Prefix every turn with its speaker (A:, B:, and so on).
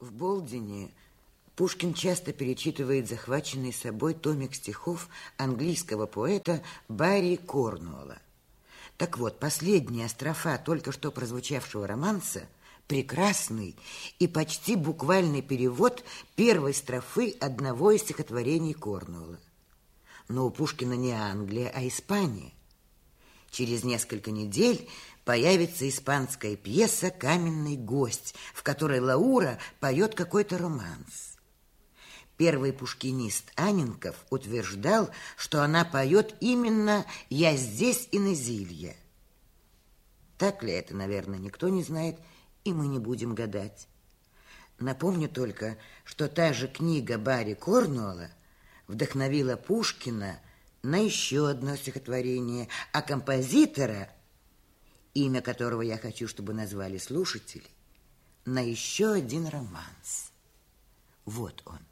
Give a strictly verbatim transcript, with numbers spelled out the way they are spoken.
A: В Болдине Пушкин часто перечитывает захваченный собой томик стихов английского поэта Барри Корнуолла. Так вот, последняя строфа только что прозвучавшего романса – прекрасный и почти буквальный перевод первой строфы одного из стихотворений Корнуолла. Но у Пушкина не Англия, а Испания. Через несколько недель появится испанская пьеса «Каменный гость», в которой Лаура поет какой-то романс. Первый пушкинист Анненков утверждал, что она поет именно «Я здесь и Назилья». Так ли это, наверное, никто не знает, и мы не будем гадать. Напомню только, что та же книга Барри Корнуолла вдохновила Пушкина на еще одно стихотворение, а композитора, имя которого я хочу, чтобы назвали слушатели, на еще один романс. Вот он.